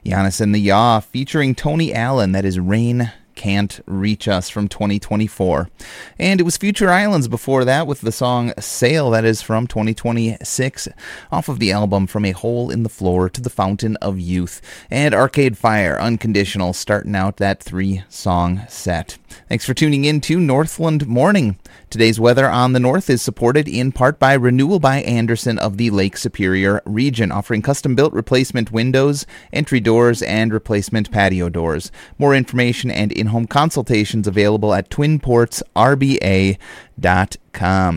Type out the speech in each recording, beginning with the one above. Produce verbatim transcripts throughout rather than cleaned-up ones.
Giannis and the Yaw featuring Tony Allen, that is Rain Can't Reach Us from twenty twenty-four. And it was Future Islands before that with the song Sail, that is from twenty twenty-six, off of the album From a Hole in the Floor to the Fountain of Youth. And Arcade Fire, Unconditional, starting out that three-song set. Thanks for tuning in to Northland Morning. Today's weather on the north is supported in part by Renewal by Anderson of the Lake Superior region, offering custom-built replacement windows, entry doors, and replacement patio doors. More information and in-home consultations available at twin ports r b a dot com.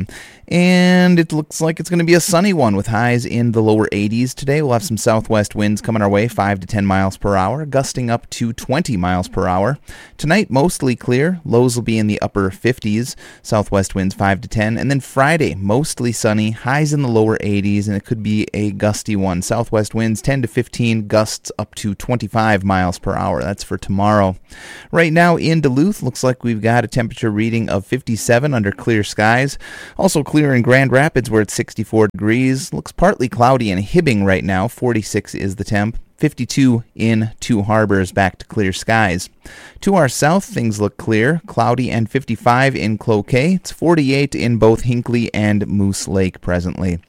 And it looks like it's going to be a sunny one with highs in the lower eighties today. We'll have some southwest winds coming our way, five to ten miles per hour, gusting up to twenty miles per hour. Tonight, mostly clear. Lows will be in the upper fifties, southwest winds five to ten. And then Friday, mostly sunny, highs in the lower eighties, and it could be a gusty one. Southwest winds ten to fifteen, gusts up to twenty-five miles per hour. That's for tomorrow. Right now in Duluth, looks like we've got a temperature reading of fifty-seven under clear skies. Also clear in Grand Rapids, where it's sixty-four degrees. Looks partly cloudy in Hibbing right now. forty-six is the temp. fifty-two in Two Harbors, back to clear skies. To our south, things look clear. Cloudy and fifty-five in Cloquet. It's forty-eight in both Hinckley and Moose Lake presently.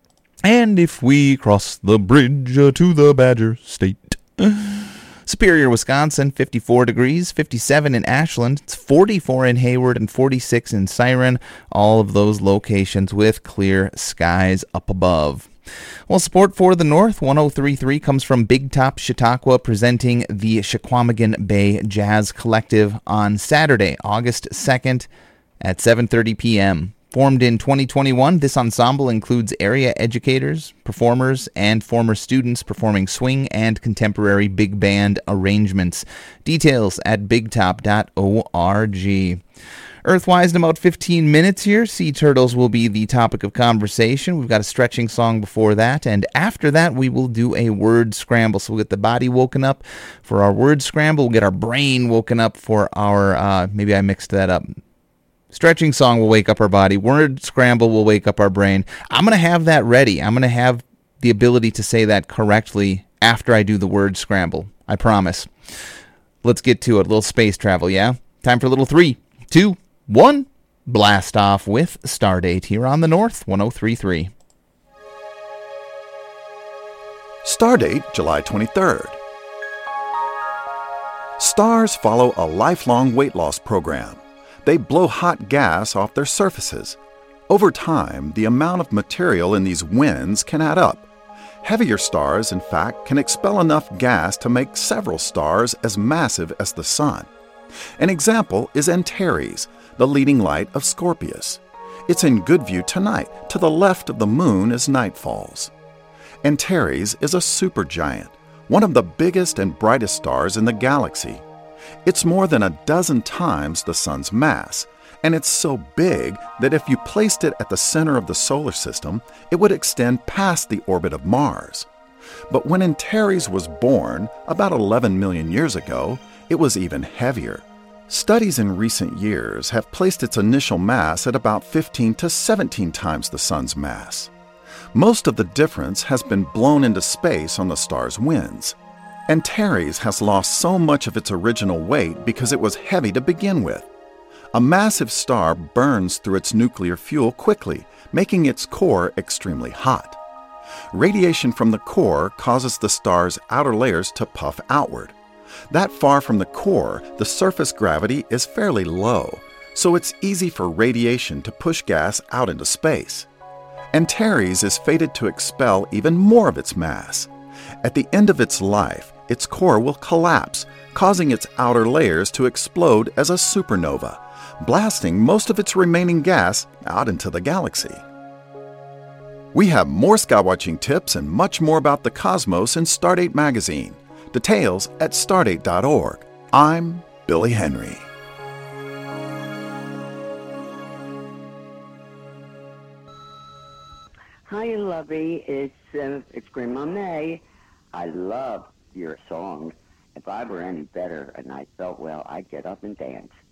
And if we cross the bridge uh, to the Badger State... Superior, Wisconsin, fifty-four degrees, fifty-seven in Ashland, it's forty-four in Hayward, and forty-six in Siren. All of those locations with clear skies up above. Well, support for the North, one oh three point three, comes from Big Top Chautauqua, presenting the Chequamegon Bay Jazz Collective on Saturday, August second at seven thirty p.m. Formed in twenty twenty-one, this ensemble includes area educators, performers, and former students performing swing and contemporary big band arrangements. Details at big top dot org. Earthwise, in about fifteen minutes here, sea turtles will be the topic of conversation. We've got a stretching song before that, and after that, we will do a word scramble. So we'll get the body woken up for our word scramble. We'll get our brain woken up for our, uh, maybe I mixed that up. Stretching song will wake up our body. Word scramble will wake up our brain. I'm going to have that ready. I'm going to have the ability to say that correctly after I do the word scramble. I promise. Let's get to it. A little space travel, yeah? Time for a little three, two, one. Blast off with Stardate here on the North, one oh three point three. Stardate, July twenty-third. Stars follow a lifelong weight loss program. They blow hot gas off their surfaces. Over time, the amount of material in these winds can add up. Heavier stars, in fact, can expel enough gas to make several stars as massive as the Sun. An example is Antares, the leading light of Scorpius. It's in good view tonight, to the left of the Moon as night falls. Antares is a supergiant, one of the biggest and brightest stars in the galaxy. It's more than a dozen times the Sun's mass, and it's so big that if you placed it at the center of the solar system, it would extend past the orbit of Mars. But when Antares was born, about eleven million years ago, it was even heavier. Studies in recent years have placed its initial mass at about fifteen to seventeen times the Sun's mass. Most of the difference has been blown into space on the star's winds. Antares has lost so much of its original weight because it was heavy to begin with. A massive star burns through its nuclear fuel quickly, making its core extremely hot. Radiation from the core causes the star's outer layers to puff outward. That far from the core, the surface gravity is fairly low, so it's easy for radiation to push gas out into space. Antares is fated to expel even more of its mass. At the end of its life, its core will collapse, causing its outer layers to explode as a supernova, blasting most of its remaining gas out into the galaxy. We have more skywatching tips and much more about the cosmos in Stardate magazine. Details at stardate dot org. I'm Billy Henry. Hi, Lovey. It's uh, it's Grandma May. I love your song. If I were any better and I felt well, I'd get up and dance.